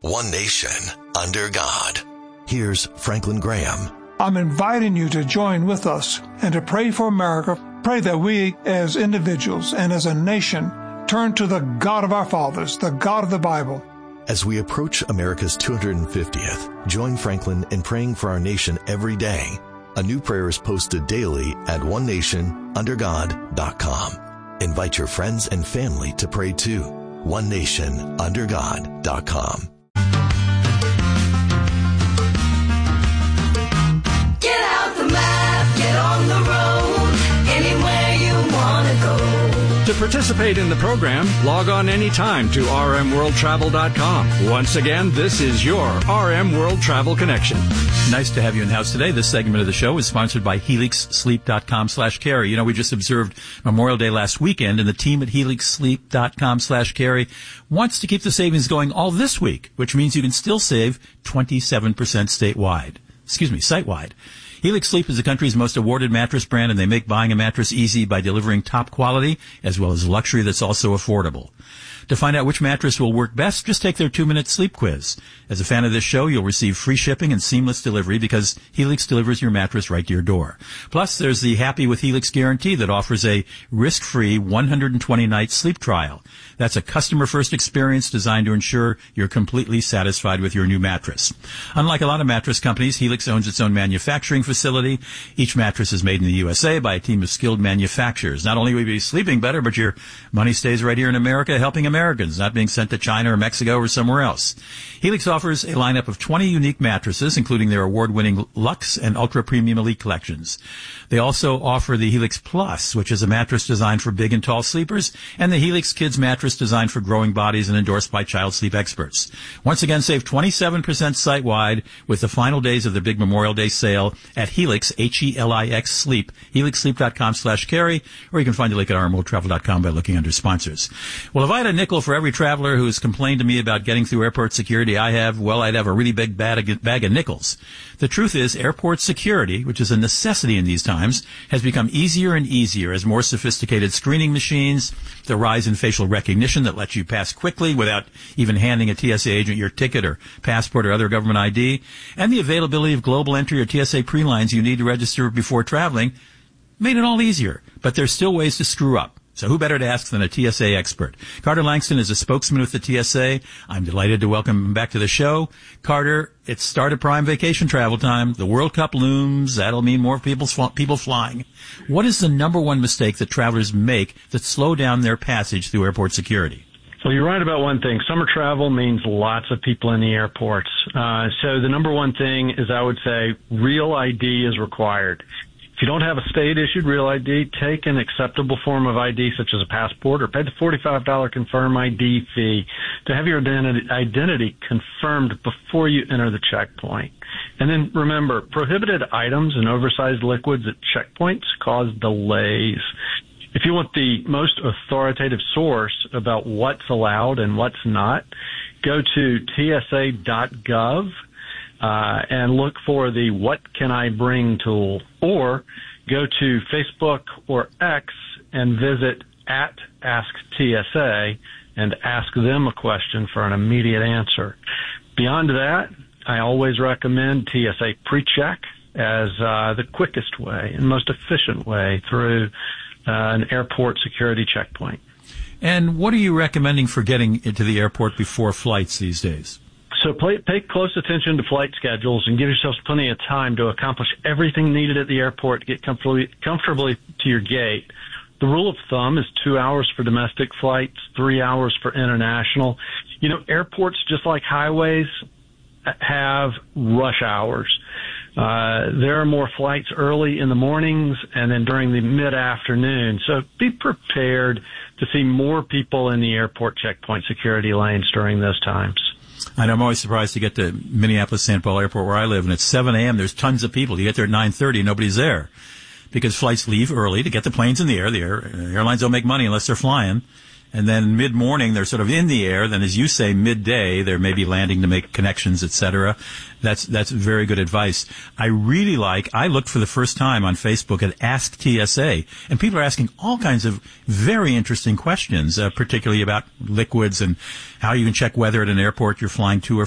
one nation, under God. Here's Franklin Graham. I'm inviting you to join with us and to pray for America. Pray that we as individuals and as a nation turn to the God of our fathers, the God of the Bible. As we approach America's 250th, join Franklin in praying for our nation every day. A new prayer is posted daily at onenationundergod.com. Invite your friends and family to pray too. onenationundergod.com. Get out the map, get on the road, anywhere you want to go. To participate in the program, log on anytime to rmworldtravel.com. Once again, this is your RM World Travel Connection. Nice to have you in the house today. This segment of the show is sponsored by HelixSleep.com/carry. You know, we just observed Memorial Day last weekend, and the team at HelixSleep.com/carry wants to keep the savings going all this week, which means you can still save 27% site-wide. Helix Sleep is the country's most awarded mattress brand, and they make buying a mattress easy by delivering top quality as well as luxury that's also affordable. To find out which mattress will work best, just take their 2-minute sleep quiz. As a fan of this show, you'll receive free shipping and seamless delivery because Helix delivers your mattress right to your door. Plus, there's the Happy with Helix guarantee that offers a risk-free 120-night sleep trial. That's a customer-first experience designed to ensure you're completely satisfied with your new mattress. Unlike a lot of mattress companies, Helix owns its own manufacturing facility. Each mattress is made in the USA by a team of skilled manufacturers. Not only will you be sleeping better, but your money stays right here in America, helping Americans, not being sent to China or Mexico or somewhere else. Helix offers a lineup of 20 unique mattresses, including their award-winning Luxe and Ultra Premium Elite collections. They also offer the Helix Plus, which is a mattress designed for big and tall sleepers, and the Helix Kids mattress designed for growing bodies and endorsed by child sleep experts. Once again, save 27% site-wide with the final days of their big Memorial Day sale at Helix, Helix Sleep, HelixSleep.com/carry, or you can find a link at rmworldtravel.com by looking under sponsors. Well, if I had a nickel for every traveler who has complained to me about getting through airport security, I'd have a really big bag of nickels. The truth is, airport security, which is a necessity in these times, has become easier and easier as more sophisticated screening machines, the rise in facial recognition that lets you pass quickly without even handing a TSA agent your ticket or passport or other government ID, and the availability of global entry or TSA pre-lines you need to register before traveling made it all easier. But there's still ways to screw up. So who better to ask than a TSA expert? Carter Langston is a spokesman with the TSA. I'm delighted to welcome him back to the show. Carter, it's start of prime vacation travel time. The World Cup looms. That'll mean more people flying. What is the number one mistake that travelers make that slow down their passage through airport security? Well, you're right about one thing. Summer travel means lots of people in the airports. So the number one thing is, I would say, real ID is required. If you don't have a state-issued real ID, take an acceptable form of ID, such as a passport, or pay the $45 confirm ID fee to have your identity confirmed before you enter the checkpoint. And then remember, prohibited items and oversized liquids at checkpoints cause delays. If you want the most authoritative source about what's allowed and what's not, go to tsa.gov. And look for the What Can I Bring tool, or go to Facebook or X and visit @AskTSA and ask them a question for an immediate answer. Beyond that, I always recommend TSA PreCheck as the quickest way and most efficient way through an airport security checkpoint. And what are you recommending for getting into the airport before flights these days? So pay close attention to flight schedules and give yourselves plenty of time to accomplish everything needed at the airport to get comfortably to your gate. The rule of thumb is 2 hours for domestic flights, 3 hours for international. You know, airports, just like highways, have rush hours. There are more flights early in the mornings and then during the mid-afternoon. So be prepared to see more people in the airport checkpoint security lanes during those times. And I'm always surprised to get to Minneapolis-St. Paul Airport where I live, and it's 7 a.m. There's tons of people. You get there at 9:30, nobody's there. Because flights leave early to get the planes in the air. The airlines don't make money unless they're flying. And then mid-morning, they're sort of in the air. Then, as you say, midday, they're maybe landing to make connections, etc. That's very good advice. I looked for the first time on Facebook at Ask TSA, and people are asking all kinds of very interesting questions, particularly about liquids and how you can check whether at an airport you're flying to or